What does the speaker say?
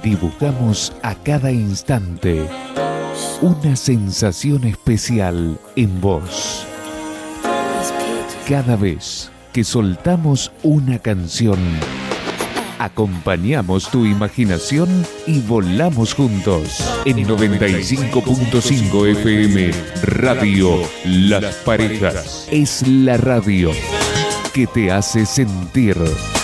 Dibujamos a cada instante una sensación especial en vos. Cada vez que soltamos una canción, acompañamos tu imaginación y volamos juntos. En 95.5 FM, Radio Las Parejas. Es la radio que te hace sentir.